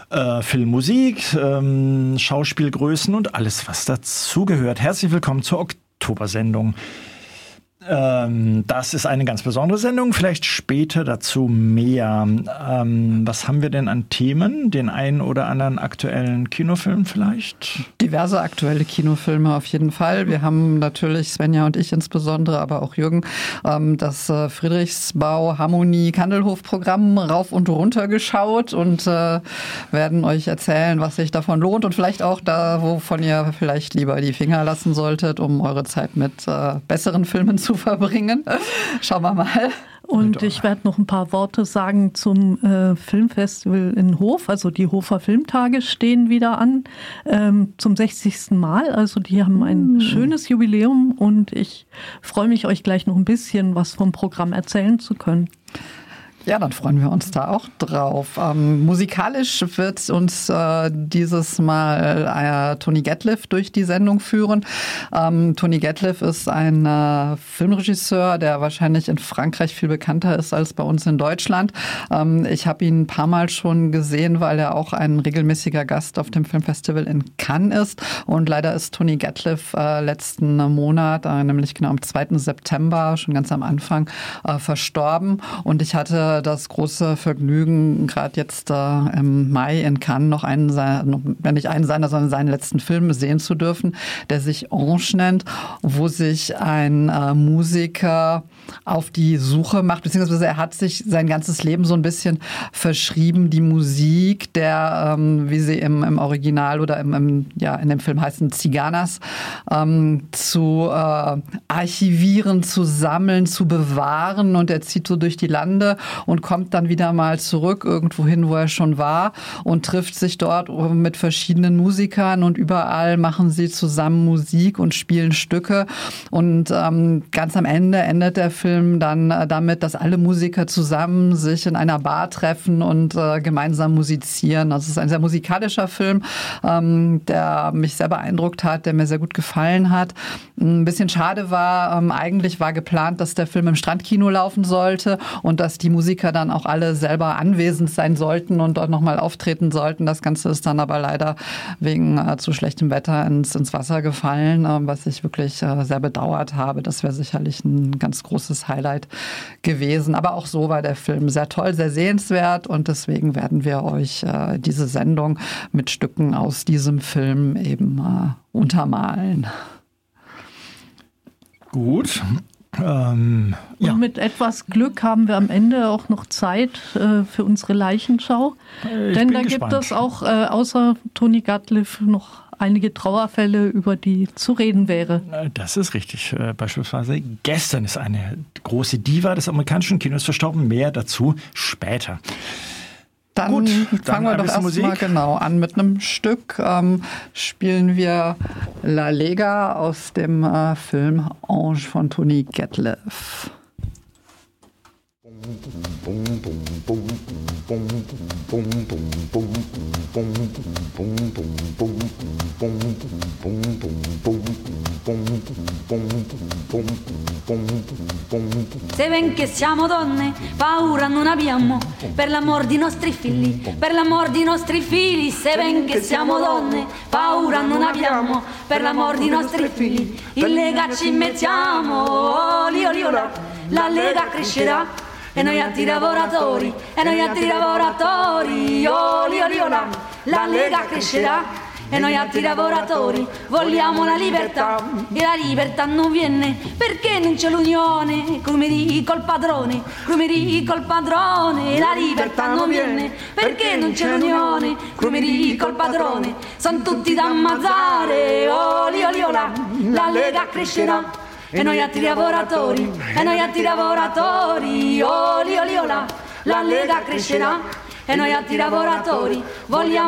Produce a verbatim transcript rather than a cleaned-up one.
äh, Filmmusik, ähm, Schauspielgrößen und alles, was dazugehört. Herzlich willkommen zur Oktobersendung. Ähm, das ist eine ganz besondere Sendung, vielleicht später dazu mehr. Ähm, was haben wir denn an Themen? Den einen oder anderen aktuellen Kinofilm vielleicht? Diverse aktuelle Kinofilme auf jeden Fall. Wir haben natürlich, Svenja und ich insbesondere, aber auch Jürgen, ähm, das äh, Friedrichsbau Harmonie Kandelhof-Programm rauf und runter geschaut und äh, werden euch erzählen, was sich davon lohnt und vielleicht auch da, wovon ihr vielleicht lieber die Finger lassen solltet, um eure Zeit mit äh, besseren Filmen zu verbringen. Schauen wir mal. Und ich werde noch ein paar Worte sagen zum äh, Filmfestival in Hof. Also die Hofer Filmtage stehen wieder an ähm, zum sechzigsten Mal. Also die haben ein mm. schönes Jubiläum und ich freue mich, euch gleich noch ein bisschen was vom Programm erzählen zu können. Ja, dann freuen wir uns da auch drauf. Ähm, musikalisch wird uns äh, dieses Mal äh, Tony Gatliff durch die Sendung führen. Ähm, Tony Gatliff ist ein äh, Filmregisseur, der wahrscheinlich in Frankreich viel bekannter ist als bei uns in Deutschland. Ähm, ich habe ihn ein paar Mal schon gesehen, weil er auch ein regelmäßiger Gast auf dem Filmfestival in Cannes ist. Und leider ist Tony Gatliff äh, letzten Monat, äh, nämlich genau am zweiten September, schon ganz am Anfang, äh, verstorben. Und ich hatte das große Vergnügen, gerade jetzt äh, im Mai in Cannes noch einen seiner, wenn nicht einen seiner, sondern seinen letzten Film sehen zu dürfen, der sich Ange nennt, wo sich ein äh, Musiker auf die Suche macht, beziehungsweise er hat sich sein ganzes Leben so ein bisschen verschrieben, die Musik der, ähm, wie sie im, im Original oder im, im, ja, in dem Film heißen, Ziganas, ähm, zu äh, archivieren, zu sammeln, zu bewahren, und er zieht so durch die Lande und kommt dann wieder mal zurück irgendwo hin, wo er schon war, und trifft sich dort mit verschiedenen Musikern, und überall machen sie zusammen Musik und spielen Stücke, und ähm, ganz am Ende endet der Film dann äh, damit, dass alle Musiker zusammen sich in einer Bar treffen und äh, gemeinsam musizieren. Also es ist ein sehr musikalischer Film, ähm, der mich sehr beeindruckt hat, der mir sehr gut gefallen hat. Ein bisschen schade war, ähm, eigentlich war geplant, dass der Film im Strandkino laufen sollte und dass die Musiker dann auch alle selber anwesend sein sollten und dort nochmal auftreten sollten. Das Ganze ist dann aber leider wegen äh, zu schlechtem Wetter ins, ins Wasser gefallen, äh, was ich wirklich äh, sehr bedauert habe. Das wäre sicherlich ein ganz großes Highlight gewesen. Aber auch so war der Film sehr toll, sehr sehenswert, und deswegen werden wir euch äh, diese Sendung mit Stücken aus diesem Film eben äh, untermalen. Gut. Ähm, ja. Und mit etwas Glück haben wir am Ende auch noch Zeit äh, für unsere Leichenschau. Ich Denn bin da gespannt. gibt es auch äh, außer Tony Gatliff noch einige Trauerfälle, über die zu reden wäre. Das ist richtig. Beispielsweise gestern ist eine große Diva des amerikanischen Kinos verstorben. Mehr dazu später. Dann Gut, fangen dann wir doch erstmal genau an mit einem Stück. Ähm, spielen wir La Lega aus dem äh, Film Ange von Tony Gatliff. Se ven che siamo donne, paura non abbiamo, per l'amor di nostri figli, per l'amor di nostri figli. Se ven che siamo donne, paura non abbiamo, per l'amor di nostri figli. In Lega ci mettiamo, oli oli ola, la Lega crescerà. E noi altri lavoratori, e noi altri lavoratori, oli oli ola, la Lega crescerà. E noi altri lavoratori vogliamo la libertà, e la libertà non viene perché non c'è l'unione, come dico il padrone, come dico il padrone. La libertà non viene perché non c'è l'unione, come dico il padrone. Sono tutti da ammazzare, oli oli ola, la Lega crescerà. E noi altri lavoratori, e noi altri lavoratori, oli oli ola, la Lega crescerà. E noi altri lavoratori vogliamo